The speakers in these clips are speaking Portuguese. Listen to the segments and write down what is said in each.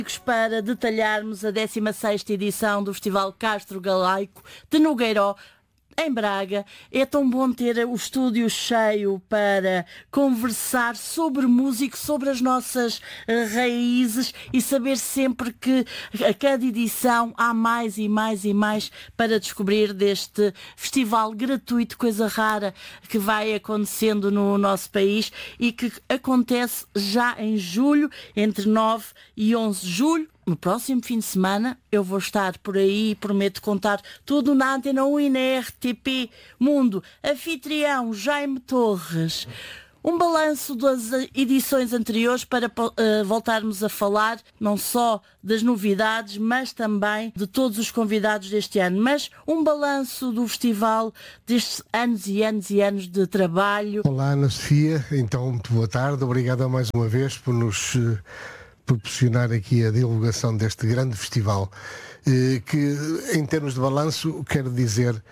Para detalharmos a 16ª edição do Festival Castro Galaico de Nogueiró, em Braga. É tão bom ter o estúdio cheio para conversar sobre música, sobre as nossas raízes e saber sempre que a cada edição há mais e mais e mais para descobrir deste festival gratuito, coisa rara que vai acontecendo no nosso país e que acontece já em julho, entre 9 e 11 de julho. No próximo fim de semana eu vou estar por aí e prometo contar tudo na Antena 1 e na RTP Mundo. Anfitrião Jaime Torres. Um balanço das edições anteriores para voltarmos a falar não só das novidades, mas também de todos os convidados deste ano. Mas um balanço do festival destes anos e anos e anos de trabalho. Olá, Ana Sofia. Então, muito boa tarde. Obrigado mais uma vez por nos proporcionar aqui a divulgação deste grande festival, que em termos de balanço, quero dizer,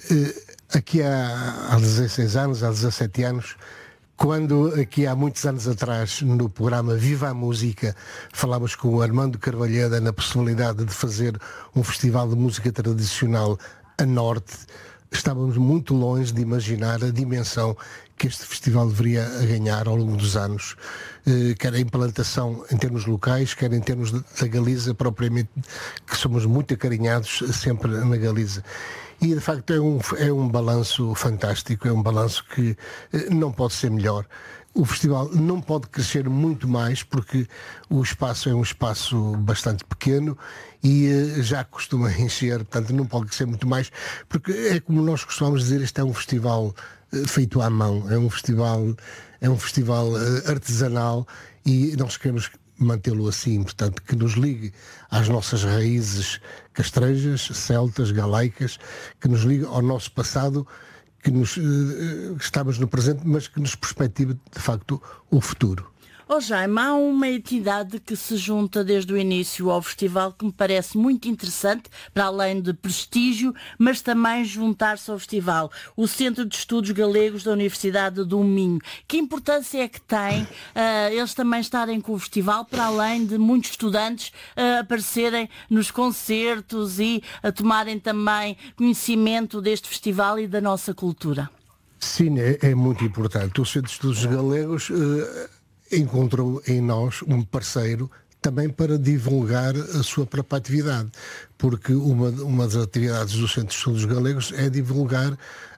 aqui há 16 anos, há 17 anos, quando aqui há muitos anos atrás, no programa Viva a Música, falámos com o Armando Carvalheda na possibilidade de fazer um festival de música tradicional a norte, estávamos muito longe de imaginar a dimensão que este festival deveria ganhar ao longo dos anos, quer a implantação em termos locais, quer em termos da Galiza propriamente, que somos muito acarinhados sempre na Galiza. E de facto é um balanço fantástico, é um balanço que não pode ser melhor. O festival não pode crescer muito mais porque o espaço é um espaço bastante pequeno e já costuma encher, portanto não pode crescer muito mais, porque é como nós costumamos dizer, este é um festival feito à mão, é um festival artesanal e nós queremos mantê-lo assim, portanto que nos ligue às nossas raízes castrejas, celtas, galaicas, que nos ligue ao nosso passado, que estamos no presente, mas que nos perspectiva de facto o futuro. Jaime, há uma entidade que se junta desde o início ao festival que me parece muito interessante, para além de prestígio, mas também juntar-se ao festival. O Centro de Estudos Galegos da Universidade do Minho. Que importância é que tem eles também estarem com o festival, para além de muitos estudantes aparecerem nos concertos e a tomarem também conhecimento deste festival e da nossa cultura? Sim, é muito importante. O Centro de Estudos Galegos encontrou em nós um parceiro também para divulgar a sua própria atividade, porque uma das atividades do Centro de Estudos Galegos é divulgar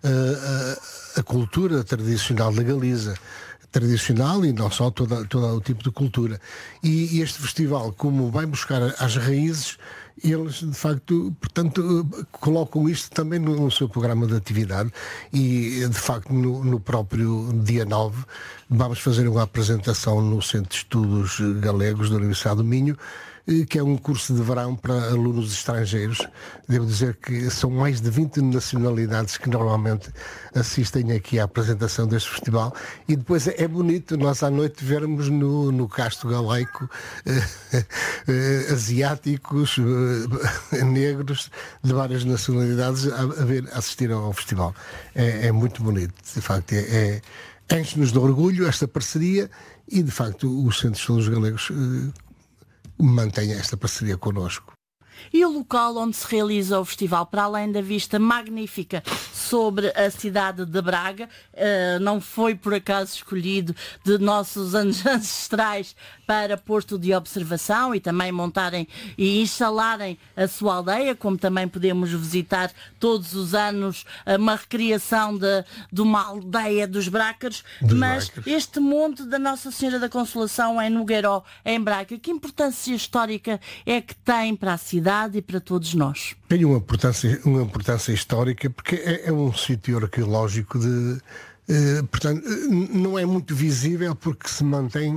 a cultura tradicional da Galiza, tradicional e não só, todo o tipo de cultura. E este festival, como vai buscar as raízes, eles de facto, portanto, colocam isto também no seu programa de atividade e de facto no próprio dia 9 vamos fazer uma apresentação no Centro de Estudos Galegos da Universidade do Minho, que é um curso de verão para alunos estrangeiros. Devo dizer que são mais de 20 nacionalidades que normalmente assistem aqui à apresentação deste festival e depois é bonito nós à noite vermos no Castro Galaico asiáticos, negros de várias nacionalidades a assistir ao festival. É muito bonito, de facto, enche-nos de orgulho esta parceria e de facto o Centro de Estudos Galegos mantenha esta parceria connosco. E o local onde se realiza o festival, para além da vista magnífica sobre a cidade de Braga, não foi por acaso escolhido de nossos ancestrais para posto de observação e também montarem e instalarem a sua aldeia, como também podemos visitar todos os anos uma recriação de uma aldeia dos Brácaros, mas este monte da Nossa Senhora da Consolação em Nogueiró, em Braga, que importância histórica é que tem para a cidade e para todos nós? Tem uma importância histórica porque é um sítio arqueológico portanto, não é muito visível porque se mantém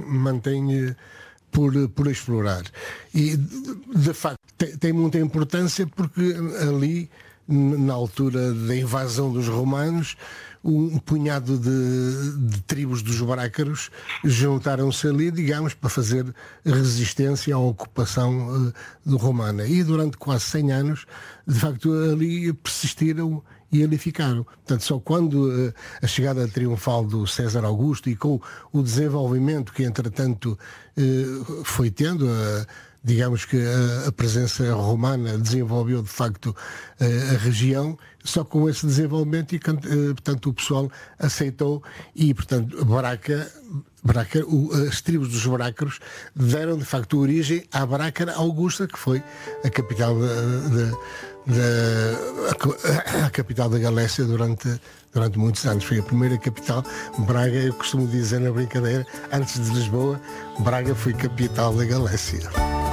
por explorar. E, de facto, tem muita importância porque ali, na altura da invasão dos romanos, um punhado de tribos dos brácaros juntaram-se ali, digamos, para fazer resistência à ocupação romana. E durante quase 100 anos, de facto, ali persistiram e ali ficaram. Portanto, só quando a chegada triunfal do César Augusto e com o desenvolvimento que, entretanto, foi tendo digamos que a presença romana desenvolveu de facto a região. Só com esse desenvolvimento portanto, o pessoal aceitou e, portanto, as tribos dos Brácaros deram de facto origem à Brácara Augusta, que foi a capital a capital da Galécia durante muitos anos. Foi a primeira capital. Braga, eu costumo dizer na brincadeira, antes de Lisboa, Braga foi capital da Galécia.